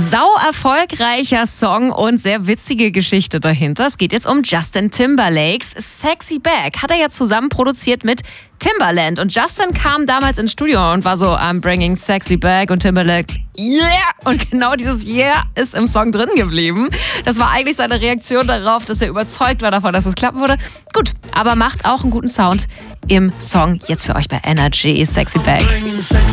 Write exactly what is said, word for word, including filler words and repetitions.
Sau erfolgreicher Song und sehr witzige Geschichte dahinter. Es geht jetzt um Justin Timberlakes Sexy Back. Hat er ja zusammen produziert mit Timbaland. Und Justin kam damals ins Studio und war so, I'm bringing sexy back. Und Timberlake, yeah! Und genau dieses Yeah ist im Song drin geblieben. Das war eigentlich seine Reaktion darauf, dass er überzeugt war davon, dass es klappen würde. Gut, aber macht auch einen guten Sound im Song jetzt für euch bei Energy Sexy Back.